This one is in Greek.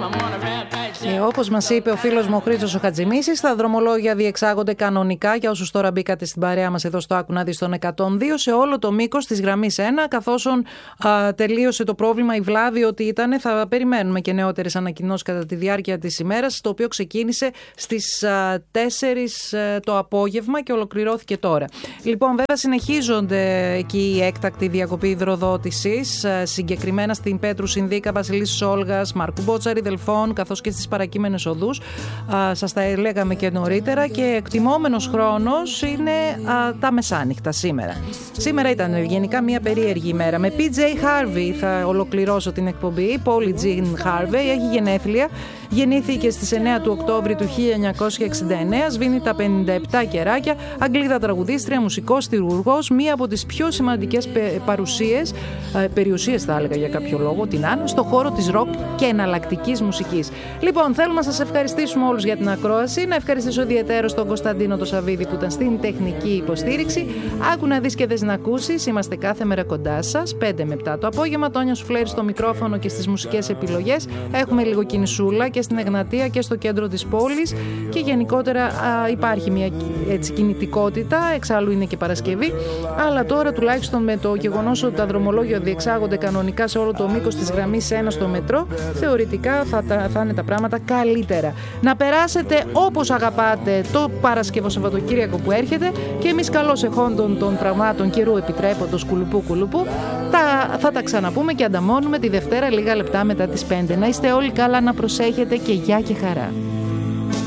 Όπως μας είπε ο φίλος μου ο Χρήστος ο Χατζημίσης, τα δρομολόγια διεξάγονται κανονικά για όσους τώρα μπήκατε στην παρέα μας εδώ στο Άκου να δεις τον 102 σε όλο το μήκος της γραμμής 1, καθώς τελείωσε το πρόβλημα, η βλάβη ότι ήταν. Θα περιμένουμε και νεότερες ανακοινώσεις κατά τη διάρκεια της ημέρας, το οποίο ξεκίνησε στις 4 το απόγευμα και ολοκληρώθηκε τώρα. Λοιπόν, βέβαια συνεχίζονται εκεί η έκτακτη διακοπή υδροδότησης, συγκεκριμένα στην Πέτρου Συνδίκα, Βασιλής Όλγας, Μαρκού Μπότσαρη, Δελφών, καθώς και στις παρακείμενες οδούς. Σας τα λέγαμε και νωρίτερα, και εκτιμόμενος χρόνος είναι τα μεσάνυχτα σήμερα. Σήμερα ήταν γενικά μια περίεργη ημέρα. Με PJ Harvey θα ολοκληρώσω την εκπομπή. Polly Jean Harvey έχει γενέθλια. Γεννήθηκε στις 9 του Οκτώβρη του 1969, σβήνει τα 57 κεράκια, Αγγλίδα τραγουδίστρια, μουσικός, θηουργός, μία από τις πιο σημαντικές περιουσίες θα έλεγα για κάποιο λόγο, την Άννα, στο χώρο της ροκ και εναλλακτικής μουσικής. Λοιπόν, θέλουμε να σας ευχαριστήσουμε όλους για την ακρόαση, να ευχαριστήσω ιδιαιτέρως τον Κωνσταντίνο το Σαββίδη που ήταν στην τεχνική υποστήριξη. Άκου να δεις και δες να ακούσεις, είμαστε κάθε μέρα κοντά σας, 5 με 7 το απόγευμα, Τόνια Σουφλέρη στο μικρόφωνο και στις μουσικές επιλογές. Έχουμε λίγο κινησούλα και στην Εγνατία και στο κέντρο της πόλης και γενικότερα υπάρχει μια έτσι κινητικότητα, εξάλλου είναι και Παρασκευή, αλλά τώρα τουλάχιστον με το γεγονός ότι τα δρομολόγια διεξάγονται κανονικά σε όλο το μήκος της γραμμής 1 στο μετρό, θεωρητικά θα είναι τα πράγματα καλύτερα. Να περάσετε όπως αγαπάτε το Παρασκευό Σαββατοκύριακο που έρχεται, και εμείς καλώς εχόντων των πραγμάτων καιρού επιτρέποντος κουλουπού θα τα ξαναπούμε και ανταμώνουμε τη Δευτέρα λίγα λεπτά μετά τις 5. Να είστε όλοι καλά, να προσέχετε και γεια και χαρά.